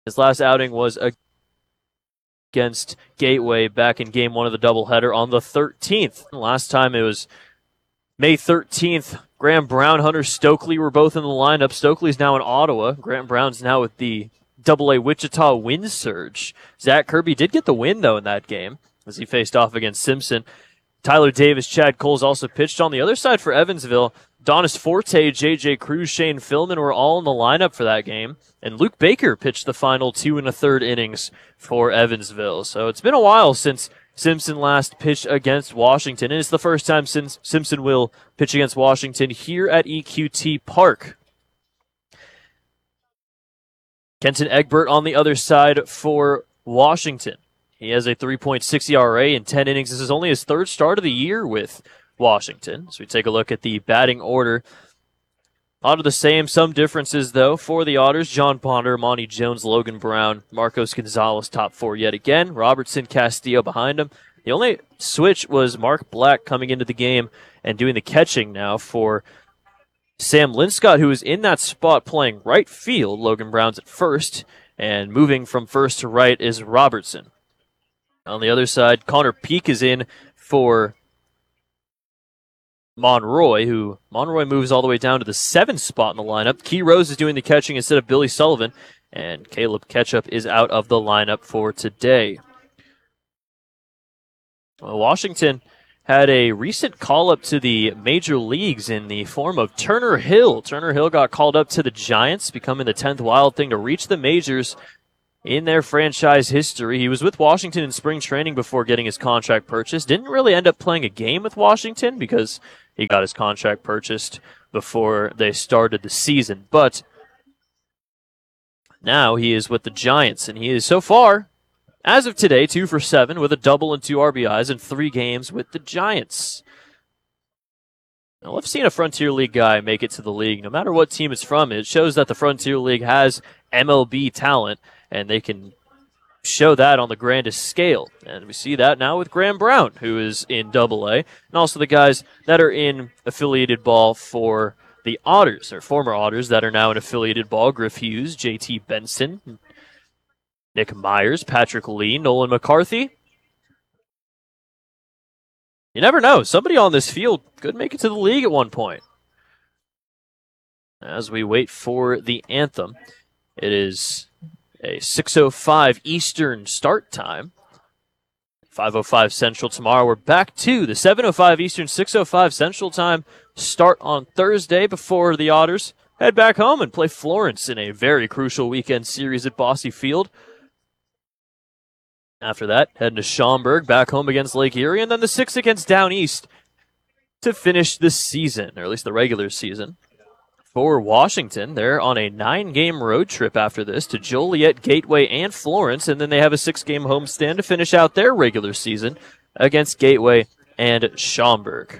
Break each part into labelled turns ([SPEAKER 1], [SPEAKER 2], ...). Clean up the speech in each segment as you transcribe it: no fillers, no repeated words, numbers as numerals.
[SPEAKER 1] His last outing was against Gateway back in Game 1 of the doubleheader on the 13th. Last time it was May 13th. Graham Brown, Hunter Stokely were both in the lineup. Stokely's now in Ottawa. Graham Brown's now with the AA Wichita Wind Surge. Zach Kirby did get the win, though, in that game as he faced off against Simpson. Tyler Davis, Chad Coles also pitched. On the other side for Evansville, Donis Forte, J.J. Cruz, Shane Philman were all in the lineup for that game. And Luke Baker pitched the final 2 1/3 innings for Evansville. So it's been a while since Simpson last pitched against Washington. And it's the first time since Simpson will pitch against Washington here at EQT Park. Kenton Egbert on the other side for Washington. He has a 3.6 ERA in 10 innings. This is only his third start of the year with Washington. So we take a look at the batting order. A lot of the same, some differences, though, for the Otters. John Ponder, Monty Jones, Logan Brown, Marcos Gonzalez, top 4 yet again. Robertson, Castillo behind him. The only switch was Mark Black coming into the game and doing the catching now for Sam Linscott, who is in that spot playing right field. Logan Brown's at first, and moving from first to right is Robertson. On the other side, Connor Peak is in for Monroy moves all the way down to the 7th spot in the lineup. Key Rose is doing the catching instead of Billy Sullivan, and Caleb Ketchup is out of the lineup for today. Well, Washington had a recent call-up to the major leagues in the form of Turner Hill. Turner Hill got called up to the Giants, becoming the 10th Wild thing to reach the majors in their franchise history. He was with Washington in spring training before getting his contract purchased. Didn't really end up playing a game with Washington because he got his contract purchased before they started the season. But now he is with the Giants, and he is so far, as of today, 2 for 7 with a double and 2 RBIs in 3 games with the Giants. Now, I've seen a Frontier League guy make it to the league, no matter what team it's from. It shows that the Frontier League has MLB talent, and they can show that on the grandest scale. And we see that now with Graham Brown, who is in AA, and also the guys that are in affiliated ball for the Otters, or former Otters that are now in affiliated ball. Griff Hughes, JT Benson, Nick Myers, Patrick Lee, Nolan McCarthy. You never know. Somebody on this field could make it to the league at one point. As we wait for the anthem, it is a 6:05 Eastern start time. 5:05 Central tomorrow. We're back to the 7:05 Eastern, 6:05 Central time start on Thursday before the Otters head back home and play Florence in a very crucial weekend series at Bosse Field. After that, heading to Schaumburg, back home against Lake Erie, and then the 6 against Down East to finish the season, or at least the regular season. For Washington, they're on a 9-game road trip after this to Joliet, Gateway, and Florence, and then they have a 6-game homestand to finish out their regular season against Gateway and Schaumburg.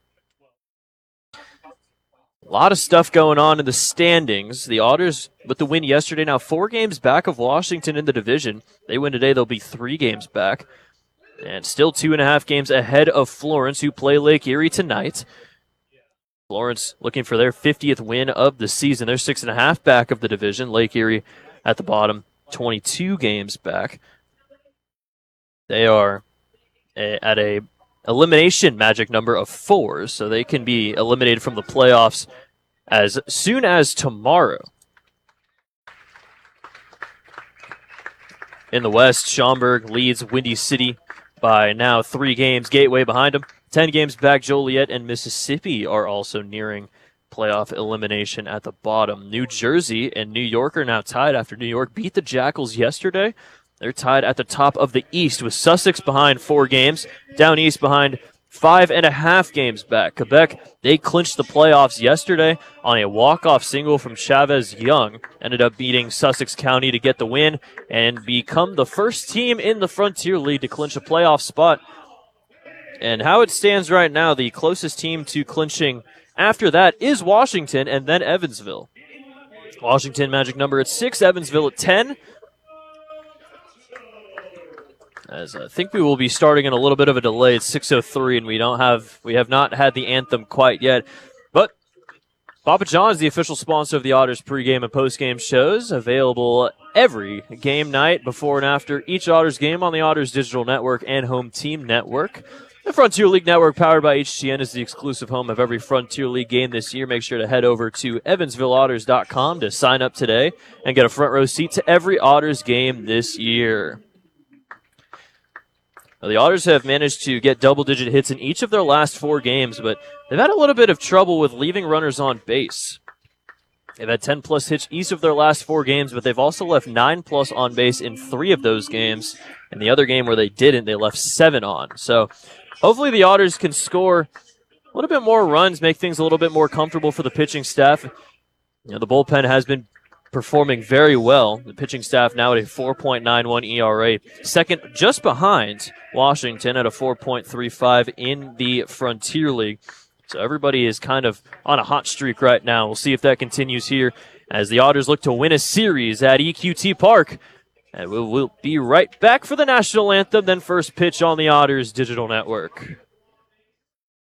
[SPEAKER 1] A lot of stuff going on in the standings. The Otters, with the win yesterday, now 4 games back of Washington in the division. They win today, they'll be 3 games back. And still 2.5 games ahead of Florence, who play Lake Erie tonight. Florence looking for their 50th win of the season. They're 6.5 back of the division. Lake Erie at the bottom, 22 games back. They are at a elimination magic number of 4, so they can be eliminated from the playoffs as soon as tomorrow. In the West, Schaumburg leads Windy City by now 3 games. Gateway behind them. 10 games back, Joliet and Mississippi are also nearing playoff elimination at the bottom. New Jersey and New York are now tied after New York beat the Jackals yesterday. They're tied at the top of the East with Sussex behind 4 games. Down East behind 5.5 games back. Quebec, they clinched the playoffs yesterday on a walk-off single from Chavez Young. Ended up beating Sussex County to get the win and become the first team in the Frontier League to clinch a playoff spot. And how it stands right now, the closest team to clinching after that is Washington and then Evansville. Washington magic number at 6, Evansville at 10. As I think we will be starting in a little bit of a delay. It's 6:03, and we have not had the anthem quite yet. But Papa John's, the official sponsor of the Otters pregame and postgame shows, available every game night before and after each Otters game on the Otters Digital Network and Home Team Network. The Frontier League Network, powered by HTN, is the exclusive home of every Frontier League game this year. Make sure to head over to EvansvilleOtters.com to sign up today and get a front row seat to every Otters game this year. Now, the Otters have managed to get double-digit hits in each of their last 4 games, but they've had a little bit of trouble with leaving runners on base. They've had 10-plus hits each of their last 4 games, but they've also left 9-plus on base in 3 of those games. And the other game where they didn't, they left 7 on. So hopefully the Otters can score a little bit more runs, make things a little bit more comfortable for the pitching staff. The bullpen has been performing very well. The pitching staff now at a 4.91 ERA, second just behind Washington at a 4.35 in the Frontier League. So everybody is kind of on a hot streak right now. We'll see if that continues here as the Otters look to win a series at EQT Park. And we'll be right back for the national anthem, then first pitch on the Otters Digital Network.